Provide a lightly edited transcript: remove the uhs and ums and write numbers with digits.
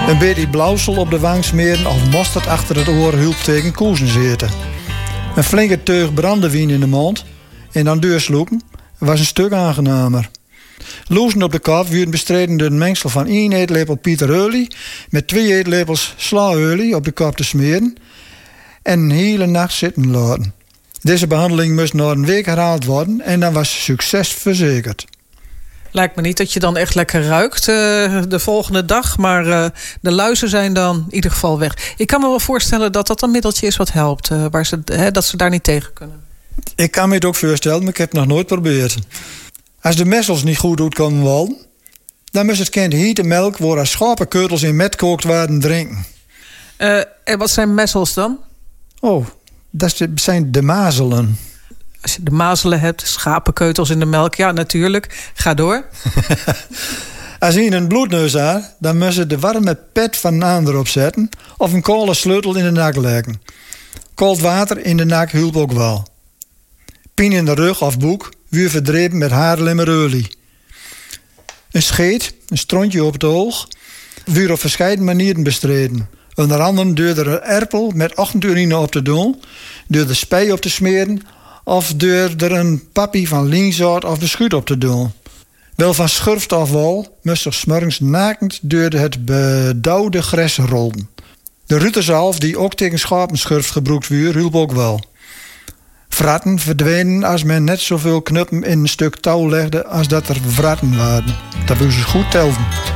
Een beetje blauwsel op de wang smeren of mosterd achter het oor hielp tegen koezen zitten. Een flinke teug brandewijn in de mond en dan deursloeken was een stuk aangenamer. Loezen op de kop werden bestreden door een mengsel van 1 eetlepel pieterolie met 2 eetlepels slaolie op de kop te smeren en een hele nacht zitten laten. Deze behandeling moest na een week herhaald worden en dan was succes verzekerd. Lijkt me niet dat je dan echt lekker ruikt de volgende dag. Maar de luizen zijn dan in ieder geval weg. Ik kan me wel voorstellen dat dat een middeltje is wat helpt. Dat ze daar niet tegen kunnen. Ik kan me het ook voorstellen, maar ik heb het nog nooit geprobeerd. Als de messels niet goed uitkomen willen, dan moest het kind hete melk waar schapenkeutels in metkookt waren drinken. En wat zijn messels dan? Oh, dat zijn de mazelen. Als je de mazelen hebt, schapenkeutels in de melk. Ja, natuurlijk. Ga door. Als je een bloedneus had, dan moest je de warme pet van een ander opzetten of een koude sleutel in de nak leggen. Koud water in de nak hielp ook wel. Pijn in de rug of boek werd verdreven met haarlemmerolie. Een scheet, een strontje op het oog, werd op verschillende manieren bestreden. Onder andere door er een erpel met ochtendurine op te doen, door de spij op te smeren of door er een pappie van linzout of beschuit op te doen. Wel van schurft of wal moest er 's morgens nakend door het bedauwde gras rollen. De ruterzalf die ook tegen schapenschurft gebruikt werd, hielp ook wel. Vratten verdwenen als men net zoveel knuppen in een stuk touw legde als dat er vratten waren. Dat was goed telden.